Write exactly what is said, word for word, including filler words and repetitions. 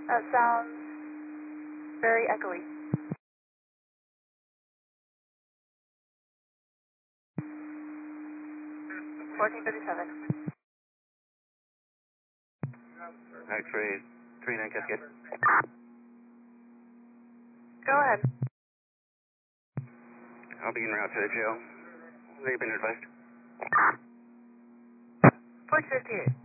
That sounds very echoey. fourteen fifty-seven. X-ray three nine Cascade. Go ahead. I'll be en route to the jail. They've been advised. fourteen fifty-eight.